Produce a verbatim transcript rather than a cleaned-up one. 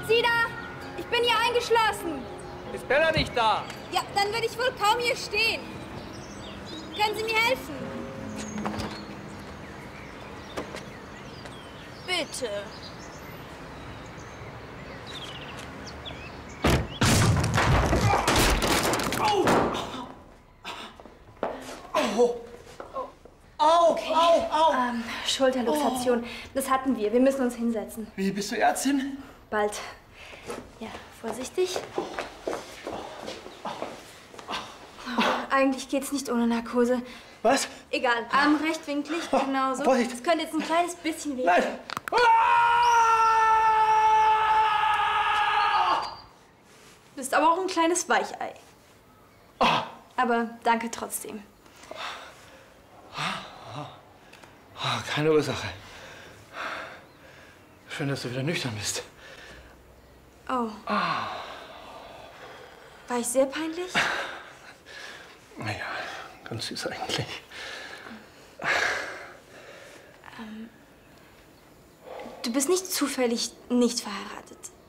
Sie da? Ich bin hier eingeschlossen. Ist Bella nicht da? Ja, dann würde ich wohl kaum hier stehen. Können Sie mir helfen? Bitte. Au! Au! Au! Okay. Au! Au! Ähm, Schulterluxation. Oh. Das hatten wir. Wir müssen uns hinsetzen. Wie, bist du Ärztin? Bald. Ja, vorsichtig. Oh, eigentlich geht's nicht ohne Narkose. Was? Egal. Arm rechtwinklig, Oh, genauso. Vorsicht. Es könnte jetzt ein kleines bisschen weh. Nein! Du bist aber auch ein kleines Weichei. Oh. Aber danke trotzdem. Oh, keine Ursache. Schön, dass du wieder nüchtern bist. Oh. War ich sehr peinlich? Naja, ganz süß eigentlich. Ähm, du bist nicht zufällig nicht verheiratet.